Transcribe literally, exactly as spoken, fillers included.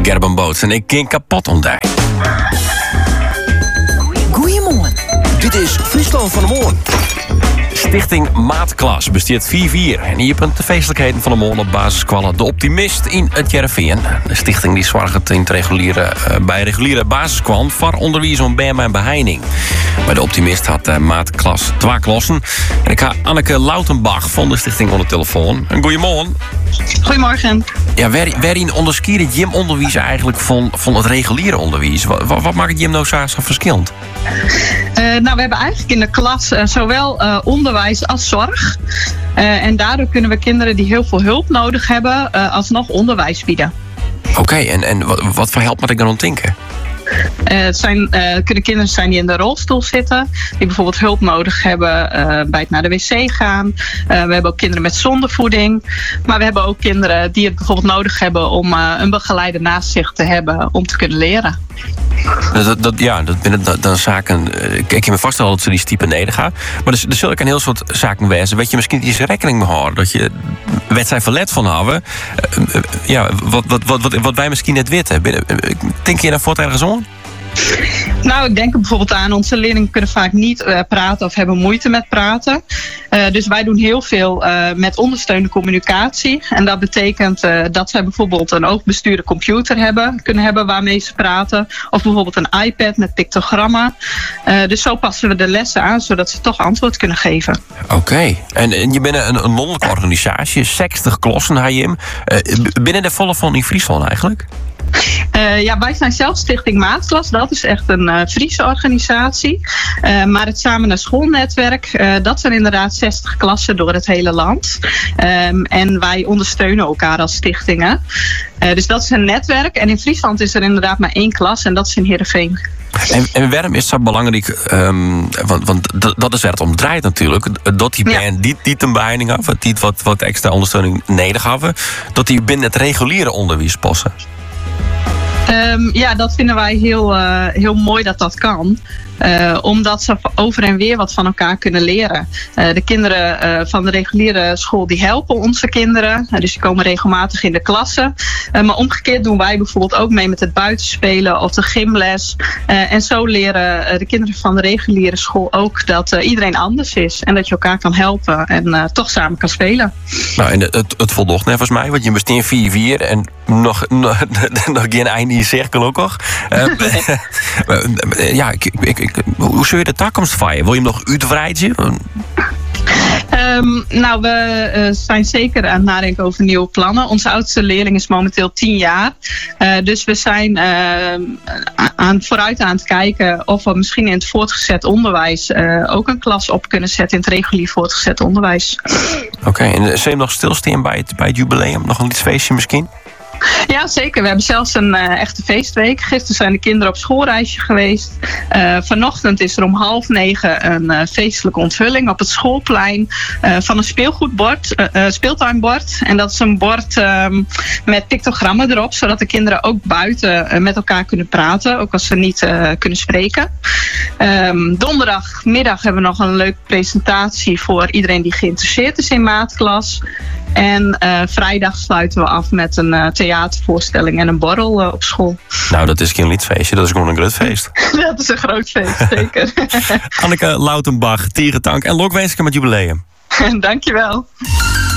Gerben Boots en ik ging kapot ontdij. Goeiemorgen. Dit is Friesland van de Morgen. Stichting Maatklas besteedt vier vier. En hier punt de feestelijkheden van de morgen op basisscholen De Optimist in het Jereveen. De stichting die zorgt in het reguliere, uh, bij reguliere basisscholen voor onderwijs om bema en beheining. Bij De Optimist had uh, Maatklas twee klassen. En ik ga Anneke Lautenbach van de stichting onder de telefoon. En goedemorgen. Goedemorgen. Ja, waar, waarin onderscheid het gymonderwijs eigenlijk van, van het reguliere onderwijs? Wat, wat, wat maakt het gym nou zo verschillend? Uh, nou, we hebben eigenlijk in de klas uh, zowel uh, onderwijs als zorg. Uh, en daardoor kunnen we kinderen die heel veel hulp nodig hebben, uh, alsnog onderwijs bieden. Oké, okay, en, en wat, wat voor help moet ik dan aan denken? Uh, het zijn, uh, kunnen kinderen zijn die in de rolstoel zitten, die bijvoorbeeld hulp nodig hebben uh, bij het naar de wc gaan. Uh, we hebben ook kinderen met zondevoeding. Maar we hebben ook kinderen die het bijvoorbeeld nodig hebben om uh, een begeleider naast zich te hebben om te kunnen leren. Dat, dat, ja, dat binnen dan, dan zaken. Ik kan me vaststellen dat ze die stiepen neder gaan. Maar er, er zullen ook een heel soort zaken wezen. Weet je misschien iets rekening mee houden dat je wedstrijd verlet van hebben. Uh, uh, ja, wat, wat, wat, wat, wat wij misschien net weten. Denk je daarvoor ergens om? Nou, ik denk er bijvoorbeeld aan, onze leerlingen kunnen vaak niet uh, praten of hebben moeite met praten. Uh, dus wij doen heel veel uh, met ondersteunende communicatie. En dat betekent uh, dat zij bijvoorbeeld een oogbestuurde computer hebben, kunnen hebben waarmee ze praten. Of bijvoorbeeld een iPad met pictogrammen. Uh, dus zo passen we de lessen aan, zodat ze toch antwoord kunnen geven. Oké, okay. en, en je bent een, een landelijke organisatie, zestig klassen, H M. Uh, binnen de volle van in Friesland eigenlijk? Uh, ja, wij zijn zelf Stichting Maatklas. Dat is echt een uh, Friese organisatie. Uh, maar het Samen naar Schoolnetwerk, uh, dat zijn inderdaad zestig klassen door het hele land. Um, en wij ondersteunen elkaar als stichtingen. Uh, dus dat is een netwerk. En in Friesland is er inderdaad maar één klas en dat is in Heerenveen. En, en waarom is dat belangrijk? Um, want want dat, dat is waar het om draait natuurlijk. Dat die band ja. die, die ten bijning had, die wat, wat extra ondersteuning nodig hadden, dat die binnen het reguliere onderwijs passen. Um, ja, dat vinden wij heel, uh, heel mooi dat dat kan. Uh, omdat ze over en weer wat van elkaar kunnen leren. Uh, de kinderen uh, van de reguliere school die helpen onze kinderen. Uh, dus die komen regelmatig in de klassen. Uh, maar omgekeerd doen wij bijvoorbeeld ook mee met het buitenspelen of de gymles. Uh, en zo leren uh, de kinderen van de reguliere school ook dat uh, iedereen anders is. En dat je elkaar kan helpen en uh, toch samen kan spelen. Nou, en het, het voldocht net volgens mij, want je besteedt vier vier en nog, nog, nog geen einde in je cirkel ook nog. Uh, ja, ik, ik, ik hoe zul je de toekomst van je? Wil je hem nog uitbreiden? Um, nou, we uh, zijn zeker aan het nadenken over nieuwe plannen. Onze oudste leerling is momenteel tien jaar. Uh, dus we zijn uh, aan, vooruit aan het kijken of we misschien in het voortgezet onderwijs uh, ook een klas op kunnen zetten in het regulier voortgezet onderwijs. Oké, okay, en zul je nog stilstaan bij het, bij het jubileum? Nog een liedfeestje misschien? Ja, zeker. We hebben zelfs een uh, echte feestweek. Gisteren zijn de kinderen op schoolreisje geweest. Uh, vanochtend is er om half negen een uh, feestelijke onthulling op het schoolplein uh, van een speelgoedbord, uh, uh, speeltuinbord. En dat is een bord um, met pictogrammen erop, zodat de kinderen ook buiten uh, met elkaar kunnen praten, ook als ze niet uh, kunnen spreken. Um, donderdagmiddag hebben we nog een leuke presentatie voor iedereen die geïnteresseerd is in Maatklas. En uh, vrijdag sluiten we af met een uh, theatervoorstelling en een borrel uh, op school. Nou, dat is geen liedfeestje, dat is gewoon een groot feest. Dat is een groot feest, zeker. Anneke Lautenbach, Tierentank en Lok wens ik met jubileum. Dankjewel.